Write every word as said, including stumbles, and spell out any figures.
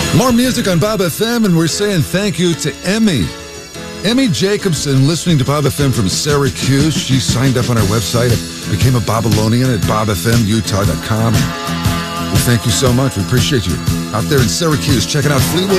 More music on Bob F M, and we're saying thank you to Emmy. Emmy Jacobson, listening to Bob F M from Syracuse. She signed up on our website and became a Babylonian at bob f m utah dot com. We thank you so much. We appreciate you out there in Syracuse checking out Fleetwood.